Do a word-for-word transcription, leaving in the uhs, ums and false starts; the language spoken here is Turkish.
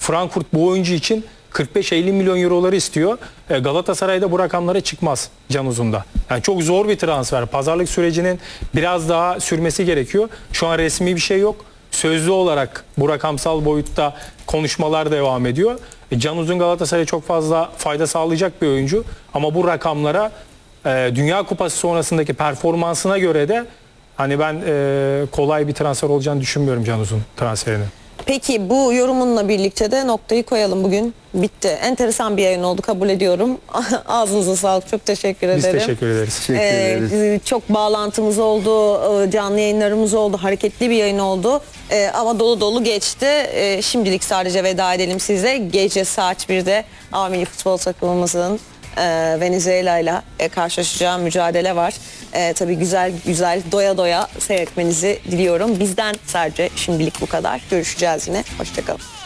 Frankfurt bu oyuncu için kırk beş elli milyon euroları istiyor. E, Galatasaray'da bu rakamlara çıkmaz Can Uzun'da. Yani çok zor bir transfer. Pazarlık sürecinin biraz daha sürmesi gerekiyor. Şu an resmi bir şey yok. Sözlü olarak bu rakamsal boyutta konuşmalar devam ediyor. E, Can Uzun Galatasaray'a çok fazla fayda sağlayacak bir oyuncu. Ama bu rakamlara e, Dünya Kupası sonrasındaki performansına göre de hani ben e, kolay bir transfer olacağını düşünmüyorum Can Uzun transferini. Peki bu yorumunla birlikte de noktayı koyalım bugün. Bitti. Enteresan bir yayın oldu, kabul ediyorum. Ağzınıza sağlık. Çok teşekkür ederim. Biz teşekkür ederiz. Teşekkür ederiz. Ee, çok bağlantımız oldu, canlı yayınlarımız oldu, hareketli bir yayın oldu. Ee, ama dolu dolu geçti. Ee, şimdilik sadece veda edelim size. Gece saat birde A Milli Futbol takımımızın e, Venezuela ile karşılaşacağı mücadele var. E, tabii güzel güzel doya doya seyretmenizi diliyorum. Bizden sadece şimdilik bu kadar. Görüşeceğiz yine. Hoşçakalın.